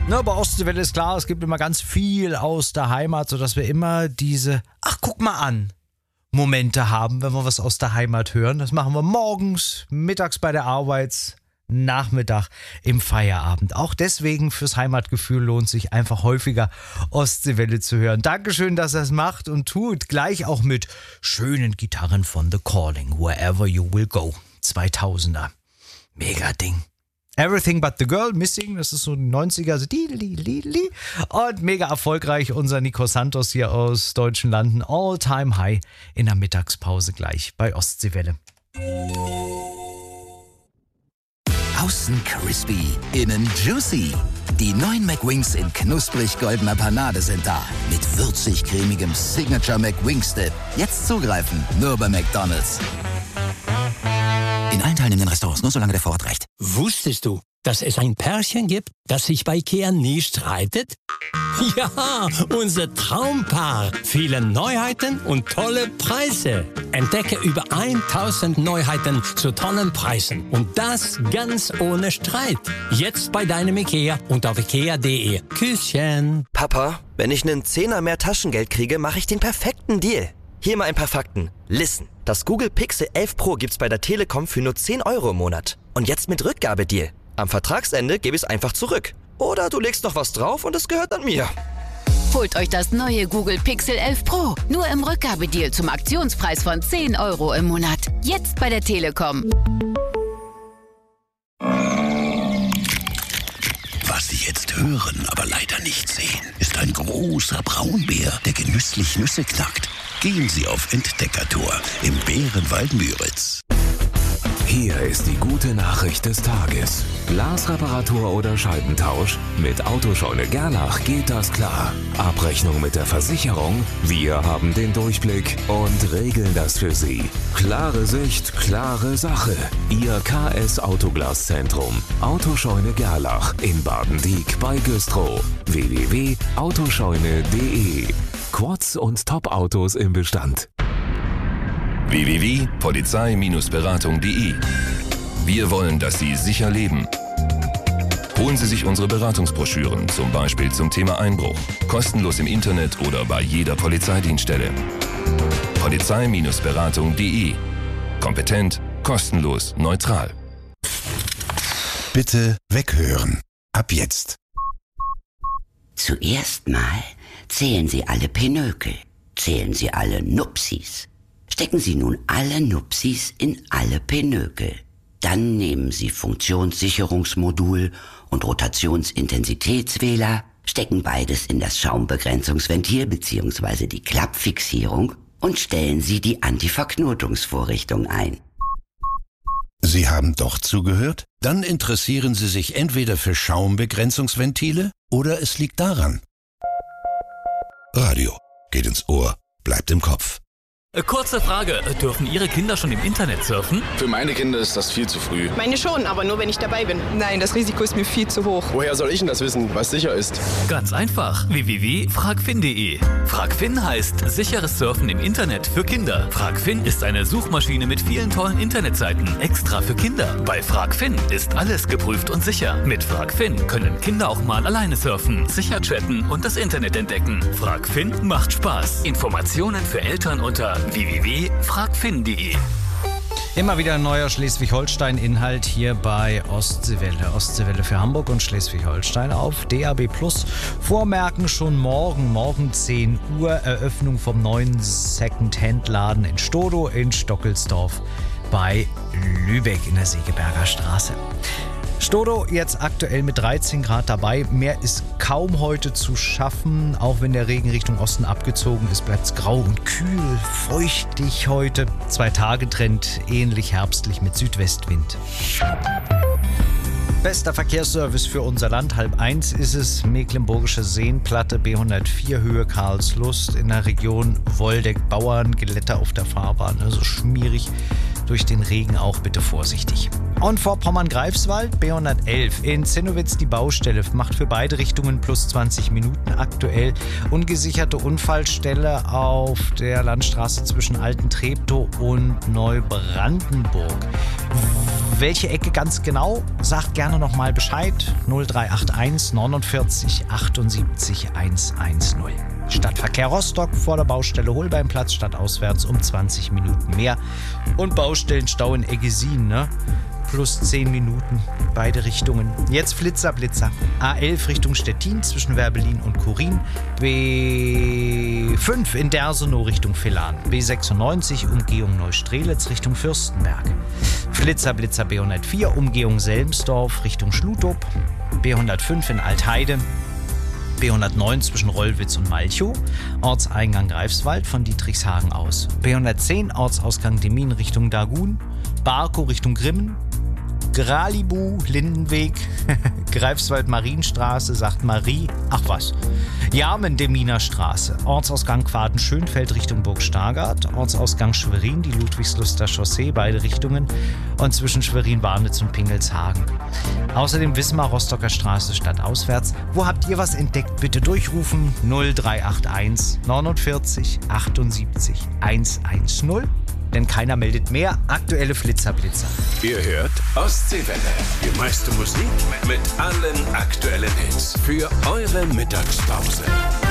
Na, bei Ostseewelle ist klar, es gibt immer ganz viel aus der Heimat, sodass wir immer diese, ach guck mal an, Momente haben, wenn wir was aus der Heimat hören. Das machen wir morgens, mittags bei der Arbeit, Nachmittag im Feierabend. Auch deswegen fürs Heimatgefühl lohnt sich einfach häufiger Ostseewelle zu hören. Dankeschön, dass er es macht und tut. Gleich auch mit schönen Gitarren von The Calling. Wherever You Will Go. 2000er. Mega Ding. Everything But The Girl, Missing, das ist so die 90er. Also und mega erfolgreich unser Nico Santos hier aus deutschen Landen. All Time High in der Mittagspause gleich bei Ostseewelle. Außen crispy, innen juicy. Die neuen McWings in knusprig-goldener Panade sind da. Mit würzig-cremigem Signature McWings-Dip. Jetzt zugreifen, nur bei McDonald's. In allen teilnehmenden Restaurants, nur solange der Vorrat reicht. Wusstest du, dass es ein Pärchen gibt, das sich bei IKEA nie streitet? Ja, unser Traumpaar. Viele Neuheiten und tolle Preise. Entdecke über 1000 Neuheiten zu tollen Preisen. Und das ganz ohne Streit. Jetzt bei deinem IKEA und auf ikea.de. Küsschen. Papa, wenn ich einen Zehner mehr Taschengeld kriege, mache ich den perfekten Deal. Hier mal ein paar Fakten. Listen, das Google Pixel 11 Pro gibt's bei der Telekom für nur 10 € im Monat. Und jetzt mit Rückgabedeal. Am Vertragsende gebe ich es einfach zurück. Oder du legst noch was drauf und es gehört dann mir. Holt euch das neue Google Pixel 11 Pro. Nur im Rückgabedeal zum Aktionspreis von 10 € im Monat. Jetzt bei der Telekom. Was Sie jetzt hören, aber leider nicht sehen, ist ein großer Braunbär, der genüsslich Nüsse knackt. Gehen Sie auf Entdeckertour im Bärenwald Müritz. Hier ist die gute Nachricht des Tages. Glasreparatur oder Scheibentausch? Mit Autoscheune Gerlach geht das klar. Abrechnung mit der Versicherung? Wir haben den Durchblick und regeln das für Sie. Klare Sicht, klare Sache. Ihr KS Autoglaszentrum. Autoscheune Gerlach in Baden-Dieck bei Güstrow. www.autoscheune.de. Quads und Top-Autos im Bestand. www.polizei-beratung.de. Wir wollen, dass Sie sicher leben. Holen Sie sich unsere Beratungsbroschüren, zum Beispiel zum Thema Einbruch. Kostenlos im Internet oder bei jeder Polizeidienststelle. Polizei-beratung.de. Kompetent, kostenlos, neutral. Bitte weghören. Ab jetzt. Zuerst mal zählen Sie alle Pinökel. Zählen Sie alle Nupsis. Stecken Sie nun alle Nupsis in alle Pinökel. Dann nehmen Sie Funktionssicherungsmodul und Rotationsintensitätswähler, stecken beides in das Schaumbegrenzungsventil bzw. die Klappfixierung und stellen Sie die Antiverknotungsvorrichtung ein. Sie haben doch zugehört? Dann interessieren Sie sich entweder für Schaumbegrenzungsventile oder es liegt daran. Radio geht ins Ohr, bleibt im Kopf. Kurze Frage, dürfen Ihre Kinder schon im Internet surfen? Für meine Kinder ist das viel zu früh. Meine schon, aber nur wenn ich dabei bin. Nein, das Risiko ist mir viel zu hoch. Woher soll ich denn das wissen, was sicher ist? Ganz einfach, www.fragfin.de. Fragfin heißt sicheres Surfen im Internet für Kinder. Fragfin ist eine Suchmaschine mit vielen tollen Internetseiten, extra für Kinder. Bei Fragfin ist alles geprüft und sicher. Mit Fragfin können Kinder auch mal alleine surfen, sicher chatten und das Internet entdecken. Fragfin macht Spaß. Informationen für Eltern unter www.fragfin.de. Immer wieder ein neuer Schleswig-Holstein-Inhalt hier bei Ostseewelle. Ostseewelle für Hamburg und Schleswig-Holstein auf DAB+. Vormerken schon morgen 10 Uhr, Eröffnung vom neuen Second-Hand-Laden in Stodow in Stockelsdorf bei Lübeck in der Segeberger Straße. Stodow jetzt aktuell mit 13 Grad dabei. Mehr ist kaum heute zu schaffen. Auch wenn der Regen Richtung Osten abgezogen ist, bleibt es grau und kühl, feuchtig heute. 2-Tage-Trend, ähnlich herbstlich mit Südwestwind. Bester Verkehrsservice für unser Land. 12:30 ist es. Mecklenburgische Seenplatte, B104 Höhe Karlslust in der Region Woldeck. Bauern, Glätter auf der Fahrbahn. Also schmierig. durch den Regen auch bitte vorsichtig. Und vor Pommern-Greifswald, B111 in Zinnowitz die Baustelle, macht für beide Richtungen plus 20 Minuten aktuell. Ungesicherte Unfallstelle auf der Landstraße zwischen Alten-Treptow und Neubrandenburg. Welche Ecke ganz genau? Sagt gerne nochmal Bescheid. 0381 49 78 110. Stadtverkehr Rostock vor der Baustelle Holbeinplatz stadtauswärts um 20 Minuten mehr. Und Baustellenstau in Eggesin, ne? Plus 10 Minuten, beide Richtungen. Jetzt Flitzer. A11 Richtung Stettin zwischen Werbelin und Kurin. B5 in Dersenow Richtung Villan. B96 Umgehung Neustrelitz Richtung Fürstenberg. Flitzer B104 Umgehung Selmsdorf Richtung Schlutop. B105 in Altheide. B109 zwischen Rollwitz und Malchow, Ortseingang Greifswald von Dietrichshagen aus. B110 Ortsausgang Demmin Richtung Dagun, Barkow Richtung Grimmen, Gralibu, Lindenweg, Greifswald Marienstraße, sagt Marie, ach was. Jarmen, Deminer Straße, Ortsausgang Quaden-Schönfeld Richtung Burg Stargard, Ortsausgang Schwerin, die Ludwigsluster Chaussee, beide Richtungen und zwischen Schwerin-Barnitz und Pingelshagen. Außerdem Wismar-Rostocker Straße stadtauswärts. Wo habt ihr was entdeckt? Bitte durchrufen 0381 49 78 110. Denn keiner meldet mehr. Aktuelle Flitzer. Ihr hört Ostseewelle. Die meiste Musik mit allen aktuellen Hits für eure Mittagspause.